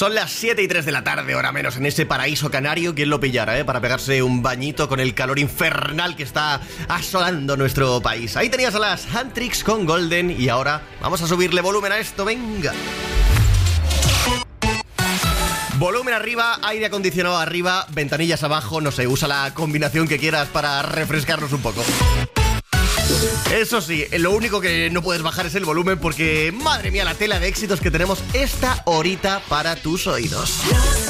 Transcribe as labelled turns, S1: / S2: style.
S1: Son las 7:03 de la tarde, hora menos, en ese paraíso canario. ¿Quién lo pillara, para pegarse un bañito con el calor infernal que está asolando nuestro país? Ahí tenías a las Handtricks con Golden y ahora vamos a subirle volumen a esto, venga. Volumen arriba, aire acondicionado arriba, ventanillas abajo, no sé, usa la combinación que quieras para refrescarnos un poco. Eso sí, lo único que no puedes bajar es el volumen porque, madre mía, la tela de éxitos que tenemos esta horita para tus oídos.